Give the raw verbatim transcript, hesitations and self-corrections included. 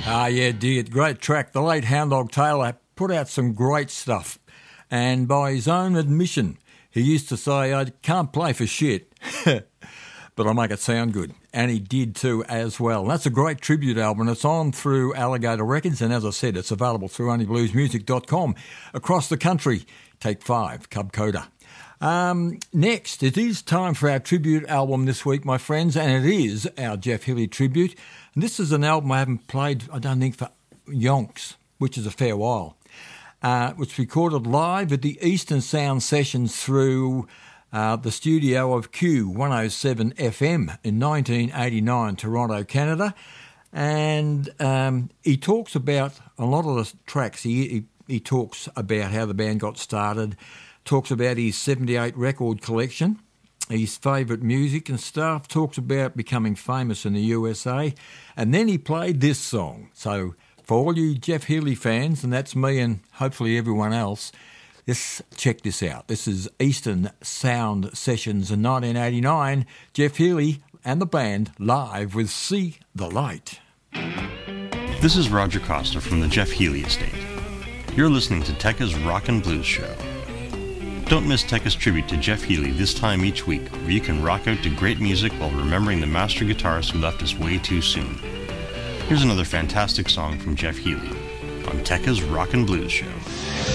Ah, yeah, dear, great track. The late Hound Dog Taylor put out some great stuff. And by his own admission, he used to say, I can't play for shit, but I make it sound good. And he did too as well. And that's a great tribute album. It's on through Alligator Records, and as I said, it's available through only blues music dot com across the country. Take five, Cub Coda. Um, next, it is time for our tribute album this week, my friends, and it is our Jeff Healey tribute. And this is an album I haven't played, I don't think, for yonks, which is a fair while. Uh, it was recorded live at the Eastern Sound Sessions through uh, the studio of Q one oh seven F M in nineteen eighty-nine, Toronto, Canada. And um, he talks about a lot of the tracks. He, he, he talks about how the band got started, talks about his seventy-eight record collection, his favourite music and stuff, talks about becoming famous in the U S A, and then he played this song. So for all you Jeff Healey fans, and that's me and hopefully everyone else, this, check this out. This is Eastern Sound Sessions in nineteen eighty-nine, Jeff Healey and the band live with See the Light. This is Roger Costa from the Jeff Healey Estate. You're listening to Tekka's Rock and Blues Show. Don't miss Tekka's tribute to Jeff Healey this time each week, where you can rock out to great music while remembering the master guitarist who left us way too soon. Here's another fantastic song from Jeff Healey on Tekka's Rock and Blues Show.